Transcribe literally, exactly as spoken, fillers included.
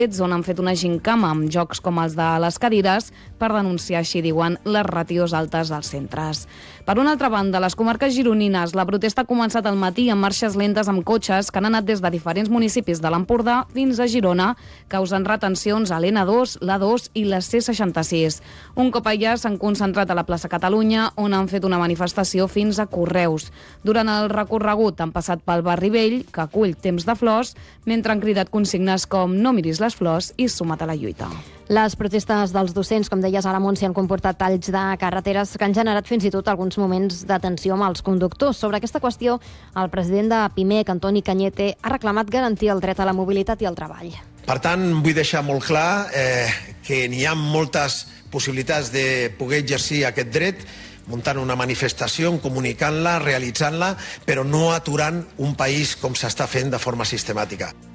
on han fet una gincama amb jocs com els de les cadires per denunciar, així diuen, les ràtios altes dels centres. Per una altra banda, a les comarques gironines, la protesta ha començat al matí amb marxes lentes amb cotxes que han anat des de diferents municipis de l'Empordà fins a Girona, causant retencions a l'N dos, l'A dos i la C seixanta sis. Un cop allà s'han concentrat a la plaça Catalunya, on han fet una manifestació fins a Correus. Durant el recorregut han passat pel Barri Vell, que acull Temps de Flors, mentre han cridat consignes com "No miris les flors" i "Suma't a la lluita". Les protestes dels docents, com deies ara, Montse, han comportat talls de carreteres que han generat fins i tot alguns moments de tensió amb els conductors. Sobre aquesta qüestió, el president de Pimec, Antoni Cañete, ha reclamat garantir el dret a la mobilitat i al treball. Per tant, vull deixar molt clar eh, que n'hi ha moltes possibilitats de poder exercir aquest dret, muntant una manifestació, comunicant-la, realitzant-la, però no aturant un país com s'està fent de forma sistemàtica.